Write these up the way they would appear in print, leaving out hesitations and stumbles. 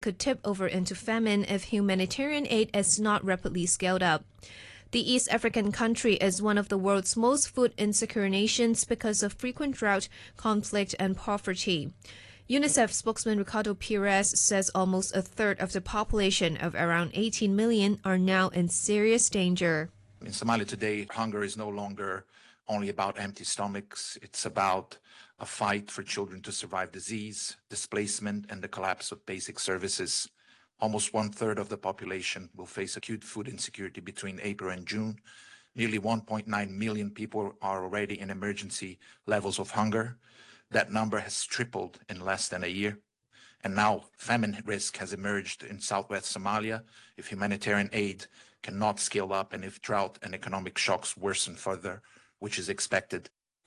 could tip over into famine if humanitarian aid is not rapidly scaled up. The East African country is one of the world's most food insecure nations because of frequent drought, conflict, and poverty. UNICEF spokesman Ricardo Pires says almost a third of the population of around 18 million are now in serious danger. In Somalia today, hunger is no longer only about empty stomachs. It's about a fight for children to survive disease, displacement, and the collapse of basic services. Almost 1/3 of the population will face acute food insecurity between April and June. Nearly 1.9 million people are already in emergency levels of hunger. That number has tripled in less than a year. And now famine risk has emerged in southwest Somalia if humanitarian aid cannot scale up and if drought and economic shocks worsen further, which is expected.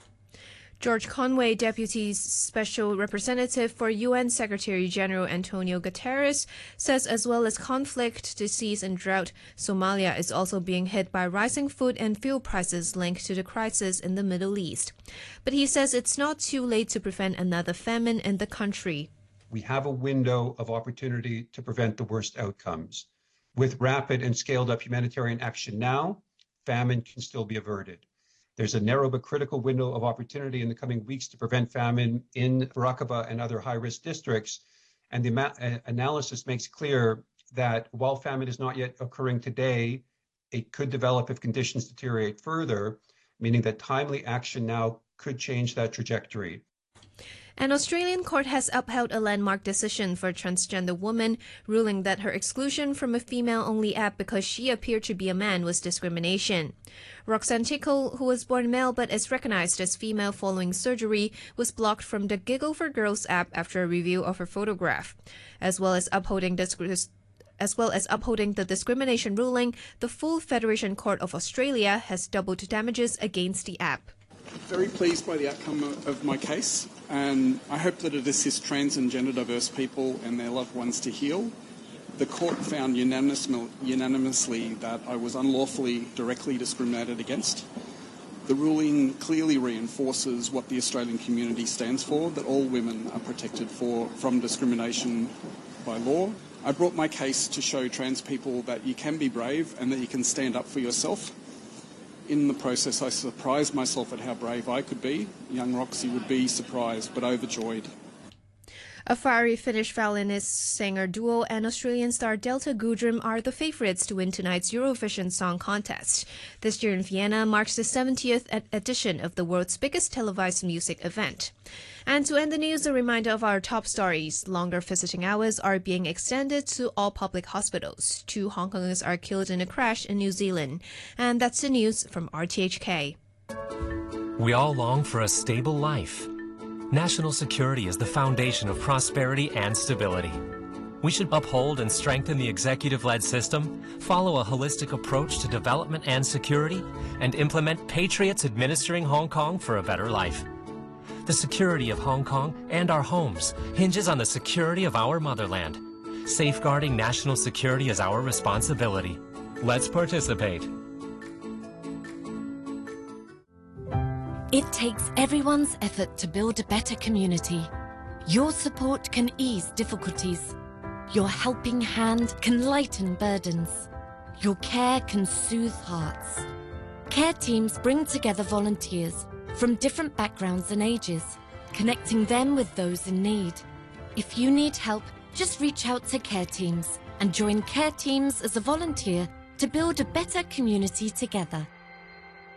George Conway, Deputy Special Representative for UN Secretary-General Antonio Guterres, says as well as conflict, disease and drought, Somalia is also being hit by rising food and fuel prices linked to the crisis in the Middle East. But he says it's not too late to prevent another famine in the country. We have a window of opportunity to prevent the worst outcomes. With rapid and scaled-up humanitarian action now, famine can still be averted. There's a narrow but critical window of opportunity in the coming weeks to prevent famine in Rakaba and other high-risk districts. And the analysis makes clear that while famine is not yet occurring today, it could develop if conditions deteriorate further, meaning that timely action now could change that trajectory. An Australian court has upheld a landmark decision for a transgender woman, ruling that her exclusion from a female-only app because she appeared to be a man was discrimination. Roxanne Tickle, who was born male but is recognized as female following surgery, was blocked from the Giggle for Girls app after a review of her photograph. As well as upholding the discrimination ruling, the full Federation Court of Australia has doubled damages against the app. Very pleased by the outcome of my case, and I hope that it assists trans and gender diverse people and their loved ones to heal. The court found unanimously that I was unlawfully directly discriminated against. The ruling clearly reinforces what the Australian community stands for, that all women are protected from discrimination by law. I brought my case to show trans people that you can be brave and that you can stand up for yourself. In the process, I surprised myself at how brave I could be. Young Roxy would be surprised but overjoyed. A fiery Finnish violinist-singer duo and Australian star Delta Goodrem are the favourites to win tonight's Eurovision Song Contest. This year in Vienna marks the 70th edition of the world's biggest televised music event. And to end the news, a reminder of our top stories. Longer visiting hours are being extended to all public hospitals. 2 Hong Kongers are killed in a crash in New Zealand. And that's the news from RTHK. We all long for a stable life. National security is the foundation of prosperity and stability. We should uphold and strengthen the executive-led system, follow a holistic approach to development and security, and implement patriots administering Hong Kong for a better life. The security of Hong Kong and our homes hinges on the security of our motherland. Safeguarding national security is our responsibility. Let's participate. It takes everyone's effort to build a better community. Your support can ease difficulties. Your helping hand can lighten burdens. Your care can soothe hearts. Care teams bring together volunteers from different backgrounds and ages, connecting them with those in need. If you need help, just reach out to Care Teams and join Care Teams as a volunteer to build a better community together.